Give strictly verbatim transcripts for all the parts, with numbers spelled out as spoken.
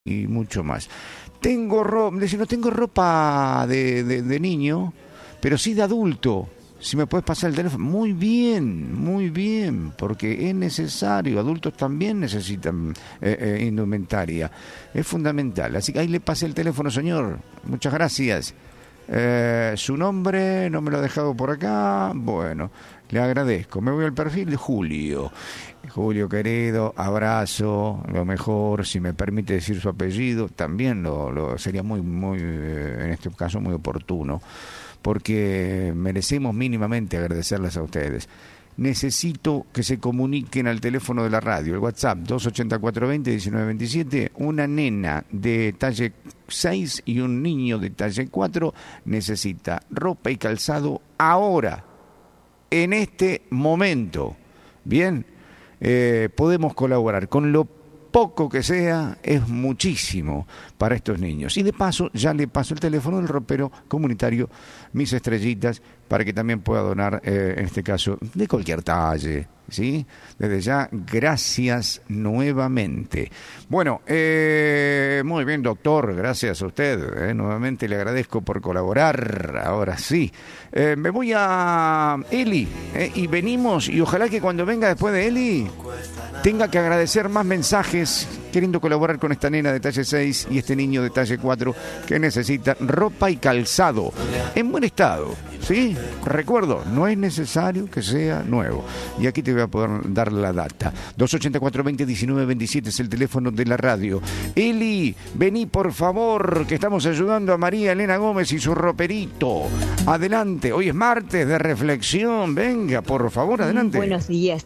y mucho más. Tengo ropa, no tengo ropa de, de, de niño, pero sí de adulto. Si me puedes pasar el teléfono, muy bien, muy bien, porque es necesario, adultos también necesitan eh, eh, indumentaria, es fundamental. Así que ahí le pasé el teléfono, señor, muchas gracias. Eh, su nombre, no me lo ha dejado por acá, bueno, le agradezco. Me voy al perfil de Julio. Julio querido, abrazo, lo mejor, si me permite decir su apellido, también lo, lo sería muy, muy, eh, en este caso muy oportuno, porque merecemos mínimamente agradecerles a ustedes. Necesito que se comuniquen al teléfono de la radio, el WhatsApp dos ochenta y cuatro veinte diecinueve veintisiete, una nena de talle seis y un niño de talle cuatro necesita ropa y calzado ahora, en este momento. Bien, eh, podemos colaborar con lo poco que sea, es muchísimo para estos niños. Y de paso, ya le paso el teléfono del ropero comunitario Mis Estrellitas, para que también pueda donar, eh, en este caso, de cualquier talle, ¿sí? Desde ya, gracias nuevamente. Bueno, eh, muy bien, doctor, gracias a usted. Eh, nuevamente le agradezco por colaborar. Ahora sí. Eh, me voy a Eli, eh, y venimos, y ojalá que cuando venga después de Eli tenga que agradecer más mensajes queriendo colaborar con esta nena de talle seis y este niño de talle cuatro que necesita ropa y calzado en buen estado, ¿sí? Recuerdo, no es necesario que sea nuevo. Y aquí te voy a poder dar la data. dos ochenta y cuatro veinte diecinueve veintisiete es el teléfono de la radio. Eli, vení por favor, que estamos ayudando a María Elena Gómez y su roperito. Adelante, hoy es martes de reflexión. Venga, por favor, adelante. Buenos días,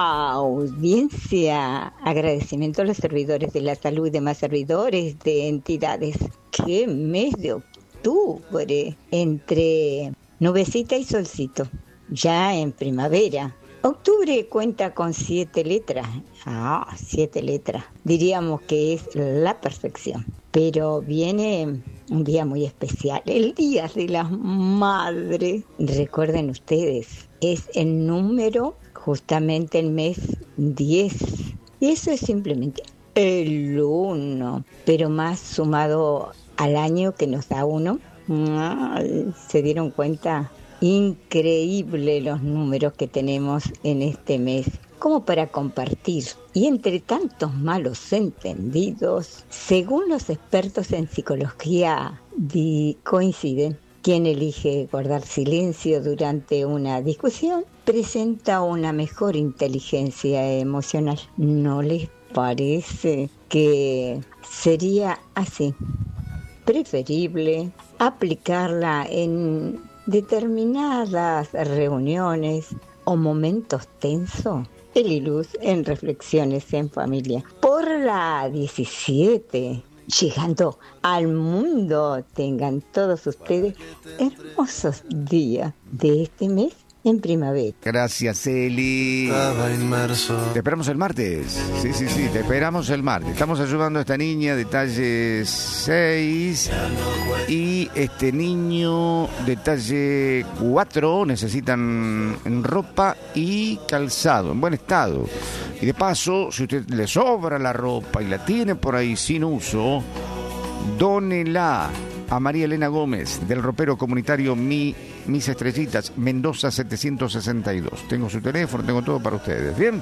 audiencia. Agradecimiento a los servidores de la salud y demás servidores de entidades. ¿Qué mes de octubre? Entre nubecita y solcito, ya en primavera. Octubre cuenta con siete letras. Ah, siete letras. Diríamos que es la perfección. Pero viene un día muy especial, el Día de las Madres. Recuerden ustedes, es el número, justamente el mes diez. Y eso es simplemente el uno, pero más sumado al año que nos da uno. ¿Se dieron cuenta? Increíble los números que tenemos en este mes, como para compartir. Y entre tantos malos entendidos, según los expertos en psicología di- coinciden, quien elige guardar silencio durante una discusión presenta una mejor inteligencia emocional. ¿No les parece que sería así? Preferible aplicarla en determinadas reuniones o momentos tensos. Eli Luz en Reflexiones en Familia. Por la diecisiete, llegando al mundo, tengan todos ustedes hermosos días de este mes en primavera. Gracias, Eli. Te esperamos el martes. Sí, sí, sí, te esperamos el martes. Estamos ayudando a esta niña de talle seis y este niño de talle cuatro. Necesitan ropa y calzado en buen estado. Y de paso, si a usted le sobra la ropa y la tiene por ahí sin uso, dónela a María Elena Gómez del ropero comunitario Mi, Mis Estrellitas, Mendoza setecientos sesenta y dos. Tengo su teléfono, tengo todo para ustedes. Bien,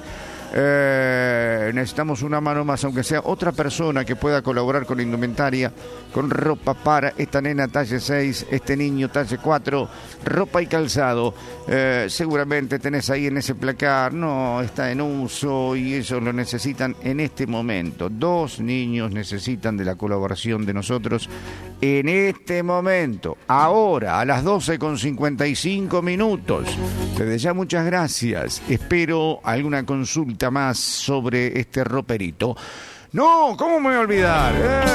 eh, necesitamos una mano más, aunque sea otra persona que pueda colaborar con indumentaria, con ropa para esta nena talle seis, este niño talle cuatro, ropa y calzado. Eh, seguramente tenés ahí en ese placar, no, está en uso y ellos lo necesitan en este momento. Dos niños necesitan de la colaboración de nosotros en este momento, ahora, a las doce con cincuenta y cinco minutos. Desde ya, muchas gracias. Espero alguna consulta más sobre este roperito. No, ¿cómo me voy a olvidar?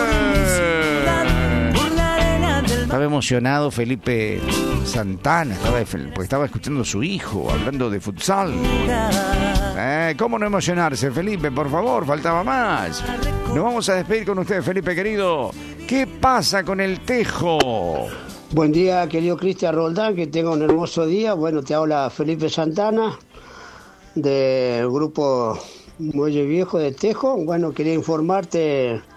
¡Eh! Estaba emocionado Felipe Santana, estaba, porque estaba escuchando a su hijo hablando de futsal. Eh, ¿Cómo no emocionarse, Felipe? Por favor, faltaba más. Nos vamos a despedir con usted, Felipe querido. ¿Qué pasa con el tejo? Buen día, querido Cristian Roldán, que tenga un hermoso día. Bueno, te habla Felipe Santana, del grupo Muelle Viejo de Tejo. Bueno, quería informarte